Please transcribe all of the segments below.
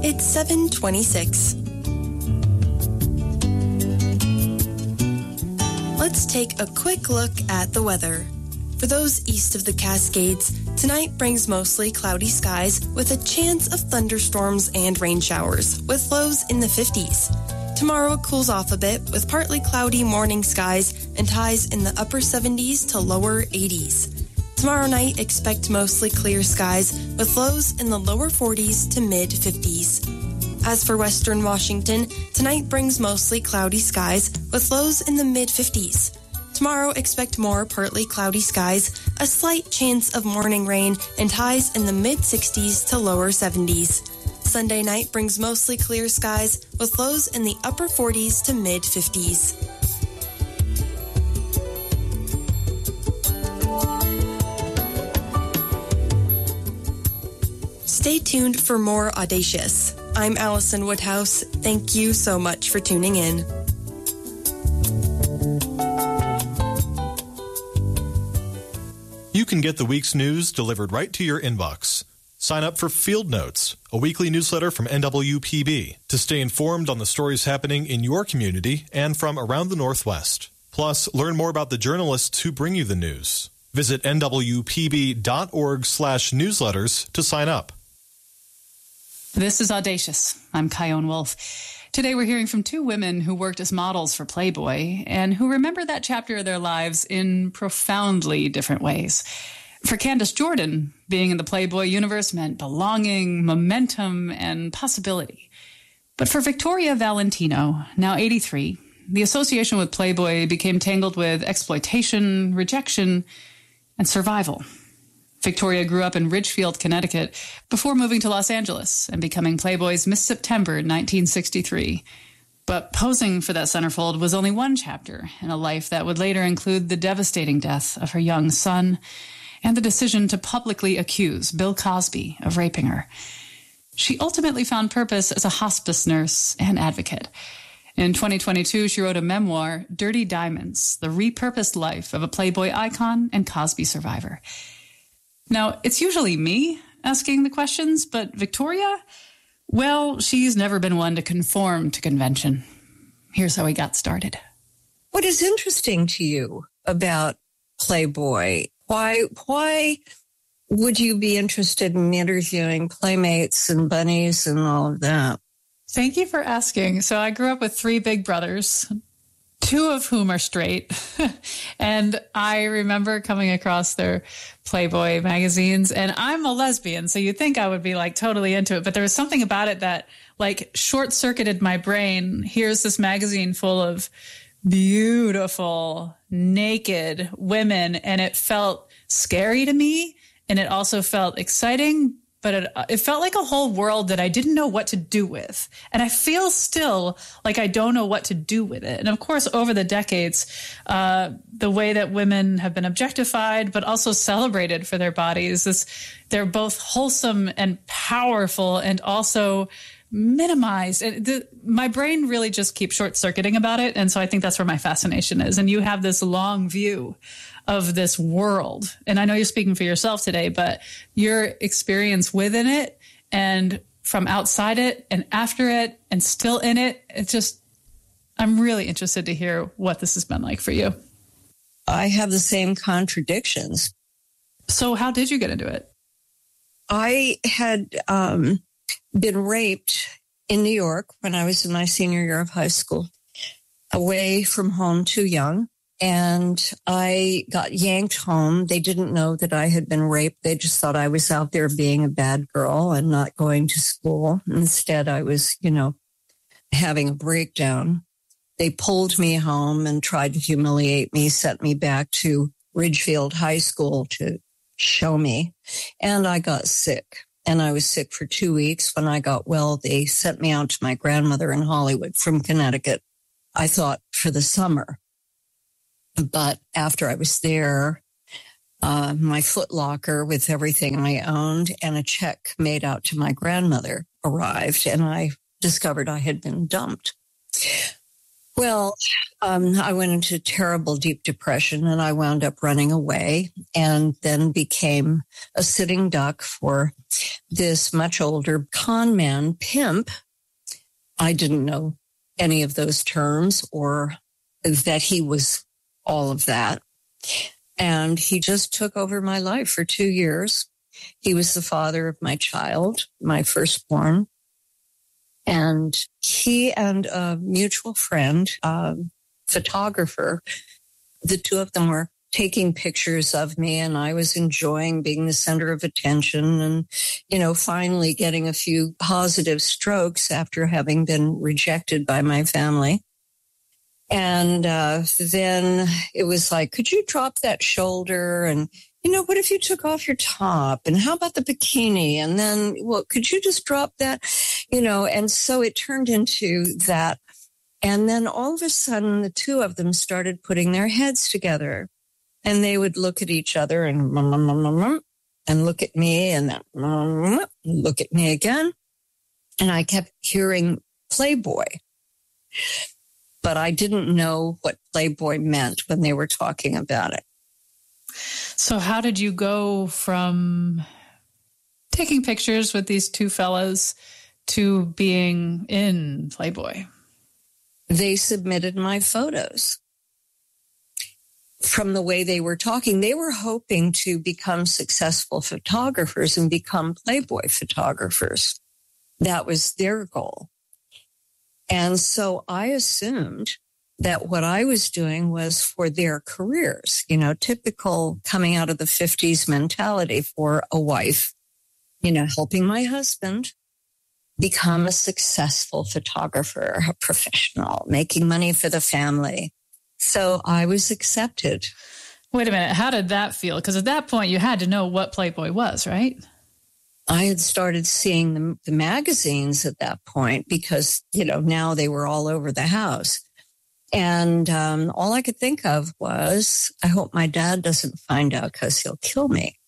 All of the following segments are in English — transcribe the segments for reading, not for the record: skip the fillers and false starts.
It's 7:26. Let's take a quick look at the weather. For those east of the Cascades, tonight brings mostly cloudy skies with a chance of thunderstorms and rain showers, with lows in the 50s. Tomorrow cools off a bit with partly cloudy morning skies and highs in the upper 70s to lower 80s. Tomorrow night, expect mostly clear skies with lows in the lower 40s to mid-50s. As for western Washington, tonight brings mostly cloudy skies with lows in the mid-50s. Tomorrow, expect more partly cloudy skies, a slight chance of morning rain, and highs in the mid-60s to lower 70s. Sunday night brings mostly clear skies with lows in the upper 40s to mid-50s. Stay tuned for more Audacious. I'm Allison Woodhouse. Thank you so much for tuning in. You can get the week's news delivered right to your inbox. Sign up for Field Notes, a weekly newsletter from NWPB, to stay informed on the stories happening in your community and from around the Northwest. Plus, learn more about the journalists who bring you the news. Visit nwpb.org/newsletters to sign up. This is Audacious. I'm Kyone Wolf. Today we're hearing from two women who worked as models for Playboy and who remember that chapter of their lives in profoundly different ways. For Candace Jordan, being in the Playboy universe meant belonging, momentum, and possibility. But for Victoria Valentino, now 83, the association with Playboy became tangled with exploitation, rejection, and survival. Victoria grew up in Ridgefield, Connecticut, before moving to Los Angeles and becoming Playboy's Miss September in 1963. But posing for that centerfold was only one chapter in a life that would later include the devastating death of her young son and the decision to publicly accuse Bill Cosby of raping her. She ultimately found purpose as a hospice nurse and advocate. In 2022, she wrote a memoir, Dirty Diamonds, the repurposed life of a Playboy icon and Cosby survivor. Now, it's usually me asking the questions, but Victoria, well, she's never been one to conform to convention. Here's how we got started. What is interesting to you about Playboy? Why would you be interested in interviewing playmates and bunnies and all of that? Thank you for asking. So I grew up with three big brothers, two of whom are straight. And I remember coming across their Playboy magazines, and I'm a lesbian, so you'd think I would be like totally into it. But there was something about it that like short-circuited my brain. Here's this magazine full of beautiful, naked women, and it felt scary to me, and it also felt exciting, but it felt like a whole world that I didn't know what to do with. And I feel still like I don't know what to do with it. And of course, over the decades, the way that women have been objectified, but also celebrated for their bodies, is they're both wholesome and powerful and also minimized. My brain really just keeps short-circuiting about it. And so I think that's where my fascination is. And you have this long view of this world. And I know you're speaking for yourself today, but your experience within it and from outside it and after it and still in it, it's just, I'm really interested to hear what this has been like for you. I have the same contradictions. So how did you get into it? I had been raped in New York when I was in my senior year of high school, away from home too young. And I got yanked home. They didn't know that I had been raped. They just thought I was out there being a bad girl and not going to school. Instead, I was, having a breakdown. They pulled me home and tried to humiliate me, sent me back to Ridgefield High School to show me. And I got sick. And I was sick for 2 weeks. When I got well, they sent me out to my grandmother in Hollywood from Connecticut, I thought for the summer. But after I was there, my Foot Locker with everything I owned and a check made out to my grandmother arrived, and I discovered I had been dumped. Well, I went into terrible deep depression and I wound up running away and then became a sitting duck for this much older con man pimp. I didn't know any of those terms or that he was all of that. And he just took over my life for 2 years. He was the father of my child, my firstborn. And he and a mutual friend, photographer, the two of them were taking pictures of me and I was enjoying being the center of attention and, finally getting a few positive strokes after having been rejected by my family. And then it was like, could you drop that shoulder? And, what if you took off your top? And how about the bikini? And then, well, could you just drop that? And so it turned into that. And then all of a sudden, the two of them started putting their heads together. And they would look at each other and look at me and then look at me again. And I kept hearing Playboy. But I didn't know what Playboy meant when they were talking about it. So how did you go from taking pictures with these two fellas to being in Playboy? They submitted my photos. From the way they were talking, they were hoping to become successful photographers and become Playboy photographers. That was their goal. And so I assumed that what I was doing was for their careers, typical coming out of the 50s mentality for a wife, helping my husband become a successful photographer, a professional, making money for the family. So I was accepted. Wait a minute. How did that feel? Because at that point you had to know what Playboy was, right? I had started seeing the magazines at that point because, now they were all over the house. And all I could think of was, I hope my dad doesn't find out because he'll kill me.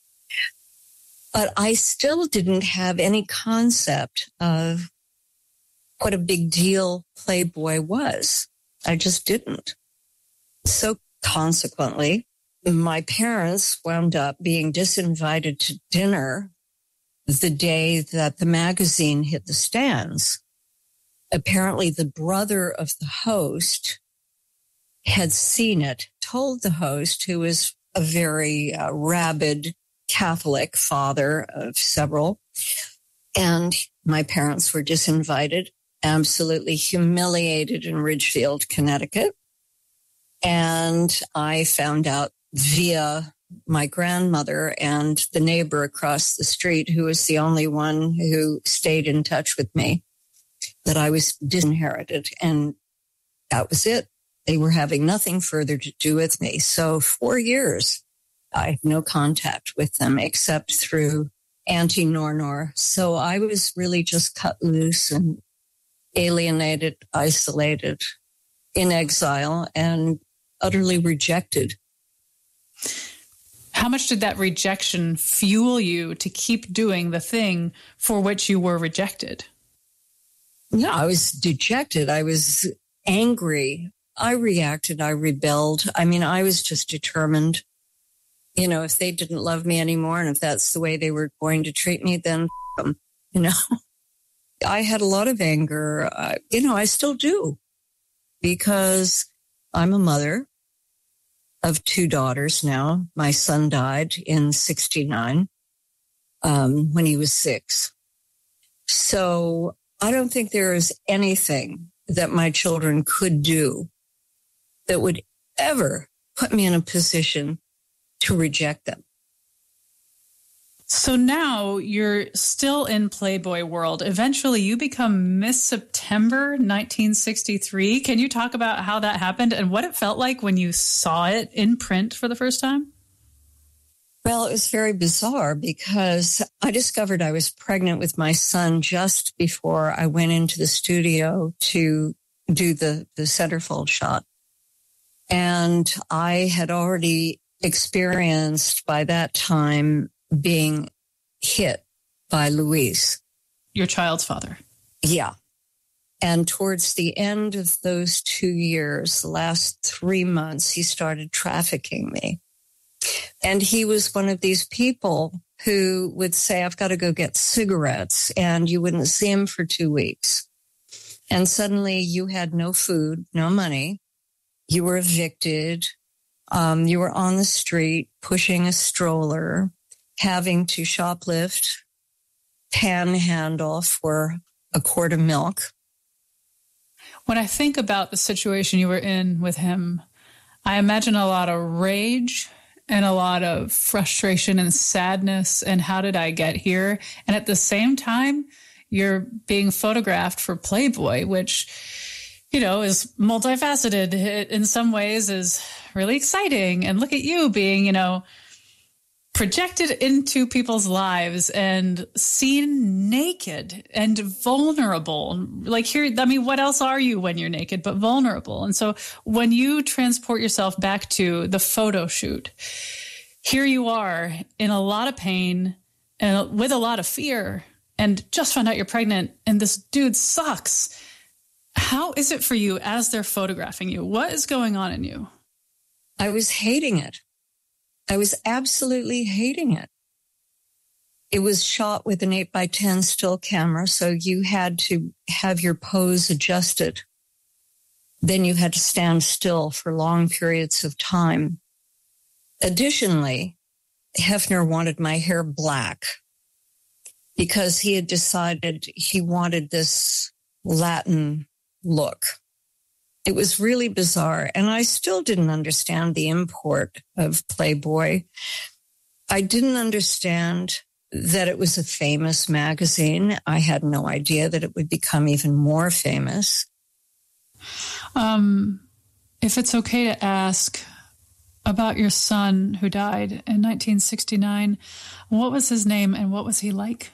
But I still didn't have any concept of what a big deal Playboy was. I just didn't. So consequently, my parents wound up being disinvited to dinner the day that the magazine hit the stands. Apparently, the brother of the host had seen it, told the host, who was a very rabid Catholic father of several, and my parents were disinvited, absolutely humiliated in Ridgefield, Connecticut. And I found out via my grandmother and the neighbor across the street, who was the only one who stayed in touch with me, that I was disinherited. And that was it. They were having nothing further to do with me. So 4 years, I had no contact with them except through Auntie Nor. So I was really just cut loose and alienated, isolated, in exile, and utterly rejected. How much did that rejection fuel you to keep doing the thing for which you were rejected? No, I was dejected. I was angry. I reacted. I rebelled. I was just determined. If they didn't love me anymore and if that's the way they were going to treat me, then, I had a lot of anger. I still do, because I'm a mother of 2 daughters now. My son died in 1969 when he was 6. So I don't think there is anything that my children could do that would ever put me in a position to reject them. So now you're still in Playboy world. Eventually you become Miss September 1963. Can you talk about how that happened and what it felt like when you saw it in print for the first time? Well, it was very bizarre because I discovered I was pregnant with my son just before I went into the studio to do the centerfold shot. And I had already experienced by that time being hit by Luis. Your child's father. Yeah. And towards the end of those 2 years, the last 3 months, he started trafficking me. And he was one of these people who would say, I've got to go get cigarettes, and you wouldn't see him for 2 weeks. And suddenly you had no food, no money. You were evicted. You were on the street pushing a stroller, having to shoplift, panhandle for a quart of milk. When I think about the situation you were in with him, I imagine a lot of rage and a lot of frustration and sadness and how did I get here? And at the same time, you're being photographed for Playboy, which, you know, is multifaceted. It, in some ways, is really exciting. And look at you being, you know, projected into people's lives and seen naked and vulnerable. Like here, I mean, what else are you when you're naked but vulnerable? And so when you transport yourself back to the photo shoot, here you are in a lot of pain and with a lot of fear and just found out you're pregnant and this dude sucks. How is it for you as they're photographing you? What is going on in you? I was hating it. I was absolutely hating it. It was shot with an 8x10 still camera, so you had to have your pose adjusted. Then you had to stand still for long periods of time. Additionally, Hefner wanted my hair black because he had decided he wanted this Latin look. It was really bizarre, and I still didn't understand the import of Playboy. I didn't understand that it was a famous magazine. I had no idea that it would become even more famous. If it's okay to ask about your son who died in 1969, what was his name and what was he like?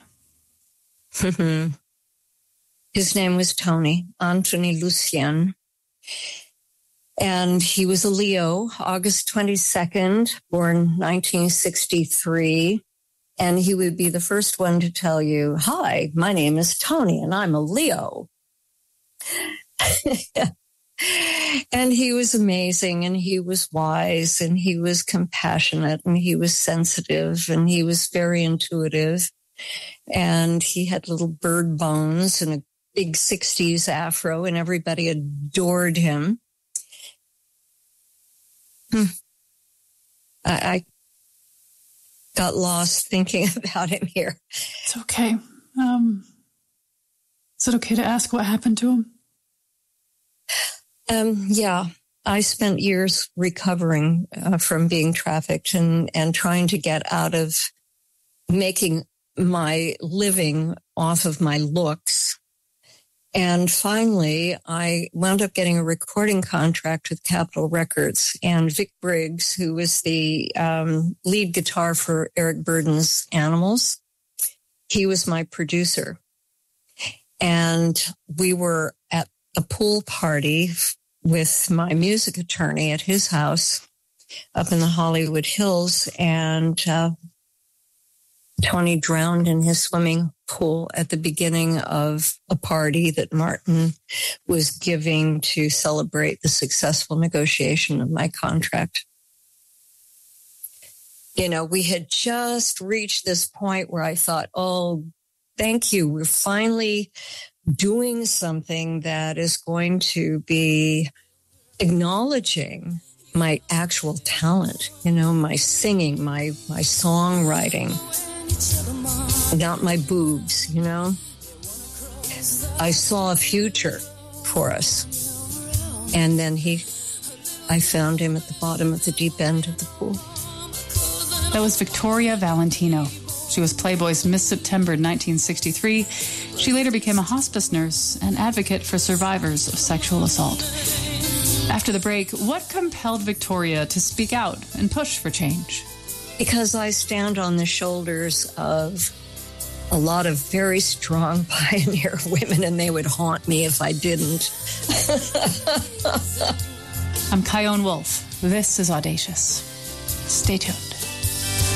His name was Tony, Anthony Lucien. And he was a Leo, August 22nd, born 1963. And he would be the first one to tell you, hi, my name is Tony and I'm a Leo. And he was amazing and he was wise and he was compassionate and he was sensitive and he was very intuitive. And he had little bird bones and a big 60s afro, and everybody adored him. I got lost thinking about him here. It's okay. Is it okay to ask what happened to him? Yeah, I spent years recovering from being trafficked and trying to get out of making my living off of my looks. And finally, I wound up getting a recording contract with Capitol Records, and Vic Briggs, who was the lead guitar for Eric Burdon's Animals, he was my producer. And we were at a pool party with my music attorney at his house up in the Hollywood Hills, and Tony drowned in his swimming pool at the beginning of a party that Martin was giving to celebrate the successful negotiation of my contract. You know, we had just reached this point where I thought, oh, thank you. We're finally doing something that is going to be acknowledging my actual talent, you know, my singing, my songwriting. Not my boobs, you know. I saw a future for us. And then I found him at the bottom of the deep end of the pool. That was Victoria Valentino. She was Playboy's Miss September 1963. She later became a hospice nurse and advocate for survivors of sexual assault. After the break, what compelled Victoria to speak out and push for change? Because I stand on the shoulders of a lot of very strong pioneer women, and they would haunt me if I didn't. I'm Chion Wolf. This is Audacious. Stay tuned.